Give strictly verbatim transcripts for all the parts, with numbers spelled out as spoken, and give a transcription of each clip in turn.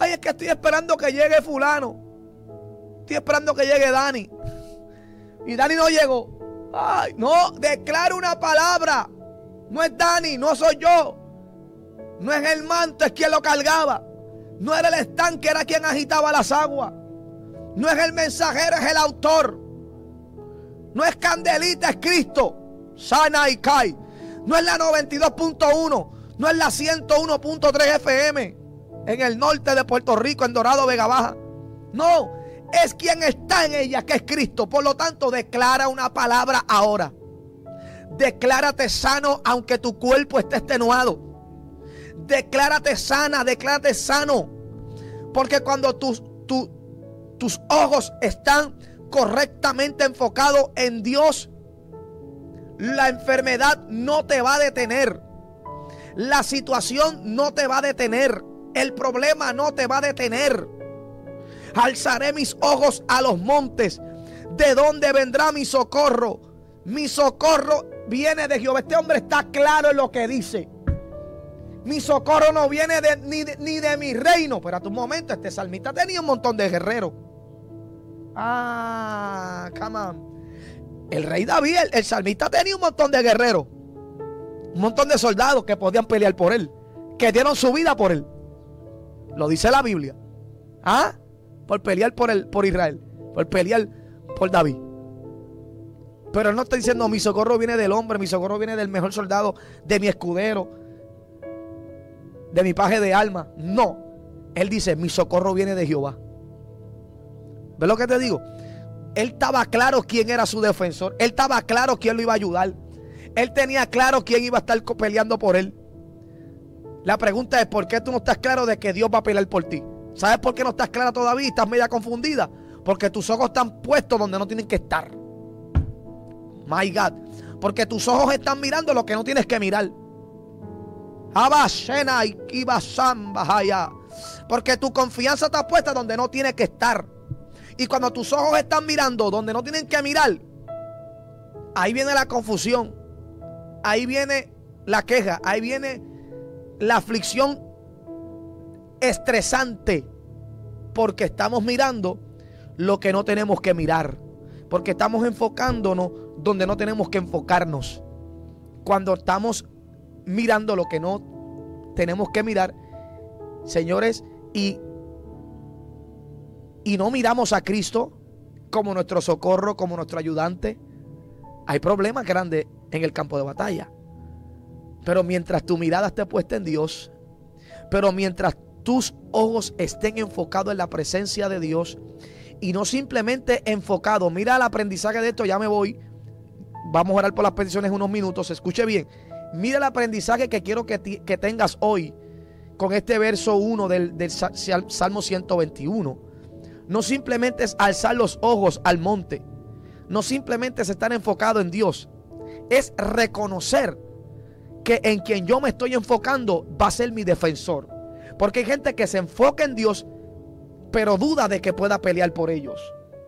Ay, es que estoy esperando que llegue fulano. Estoy esperando que llegue Dani. Y Dani no llegó. Ay, no, declaro una palabra. No es Dani, no soy yo. No es el manto, es quien lo cargaba. No era el estanque, era quien agitaba las aguas. No es el mensajero, es el autor. No es Candelita, es Cristo. Sana y cae. No es la noventa y dos punto uno. No es la ciento uno punto tres F M en el norte de Puerto Rico, en Dorado, Vega Baja. No, es quien está en ella, que es Cristo. Por lo tanto, declara una palabra ahora. Declárate sano aunque tu cuerpo esté extenuado. Declárate sana, declárate sano. Porque cuando tus, tu, tus ojos están correctamente enfocados en Dios, la enfermedad no te va a detener. La situación no te va a detener. El problema no te va a detener. Alzaré mis ojos a los montes. ¿De dónde vendrá mi socorro? Mi socorro viene de Jehová. Este hombre está claro en lo que dice. Mi socorro no viene de, ni, de, ni de mi reino. Pero a tu momento, este salmista tenía un montón de guerreros. Ah, come on. El rey David, el, el salmista tenía un montón de guerreros. Un montón de soldados que podían pelear por él. Que dieron su vida por él. Lo dice la Biblia. ¿Ah? Por pelear por, el, por Israel. Por pelear por David. Pero él no está diciendo mi socorro viene del hombre. Mi socorro viene del mejor soldado. De mi escudero. De mi paje de alma. No. Él dice mi socorro viene de Jehová. ¿Ves lo que te digo? Él estaba claro quién era su defensor. Él estaba claro quién lo iba a ayudar. Él tenía claro quién iba a estar peleando por él. La pregunta es, ¿por qué tú no estás claro de que Dios va a pelear por ti? ¿Sabes por qué no estás clara todavía? Estás media confundida. Porque tus ojos están puestos donde no tienen que estar. My God. Porque tus ojos están mirando lo que no tienes que mirar. Porque tu confianza está puesta donde no tiene que estar. Y cuando tus ojos están mirando donde no tienen que mirar, ahí viene la confusión. Ahí viene la queja. Ahí viene la aflicción estresante. Porque estamos mirando lo que no tenemos que mirar. Porque estamos enfocándonos donde no tenemos que enfocarnos. Cuando estamos mirando lo que no tenemos que mirar, señores, y, y no miramos a Cristo como nuestro socorro, como nuestro ayudante, hay problemas grandes en el campo de batalla. Pero mientras tu mirada esté puesta en Dios, pero mientras tus ojos estén enfocados en la presencia de Dios y no simplemente enfocados, mira el aprendizaje de esto, ya me voy, vamos a orar por las peticiones unos minutos, escuche bien, mira el aprendizaje que quiero que, que tengas hoy con este verso uno del, del Salmo ciento veintiuno. No simplemente es alzar los ojos al monte, no simplemente es estar enfocado en Dios, es reconocer que en quien yo me estoy enfocando va a ser mi defensor. Porque hay gente que se enfoca en Dios, pero duda de que pueda pelear por ellos.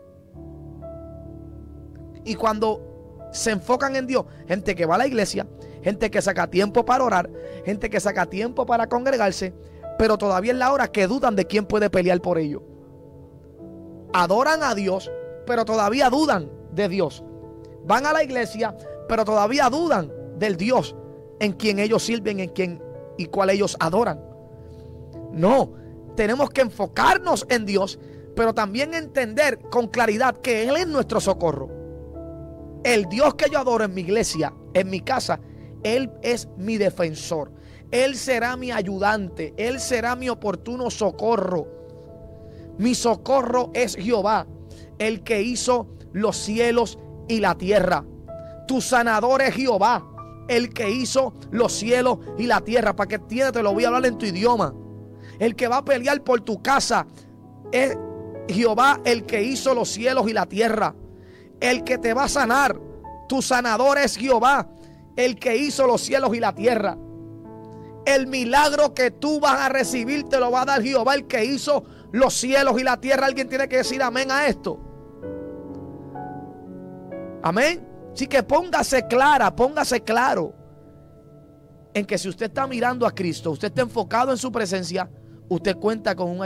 Y cuando se enfocan en Dios, gente que va a la iglesia, gente que saca tiempo para orar, gente que saca tiempo para congregarse, pero todavía es la hora que dudan de quién puede pelear por ellos. Adoran a Dios, pero todavía dudan de Dios. Van a la iglesia, pero todavía dudan del Dios en quien ellos sirven, en quien y cual ellos adoran. No, tenemos que enfocarnos en Dios, pero también entender con claridad que Él es nuestro socorro. El Dios que yo adoro en mi iglesia, en mi casa, Él es mi defensor. Él será mi ayudante. Él será mi oportuno socorro. Mi socorro es Jehová, el que hizo los cielos y la tierra. Tu sanador es Jehová, el que hizo los cielos y la tierra. Para que entiendas, te lo voy a hablar en tu idioma. El que va a pelear por tu casa es Jehová, el que hizo los cielos y la tierra. El que te va a sanar, tu sanador es Jehová, el que hizo los cielos y la tierra. El milagro que tú vas a recibir te lo va a dar Jehová, el que hizo los cielos y la tierra. Alguien tiene que decir amén a esto. Amén. Así que póngase clara, póngase claro en que si usted está mirando a Cristo, usted está enfocado en su presencia, usted cuenta con un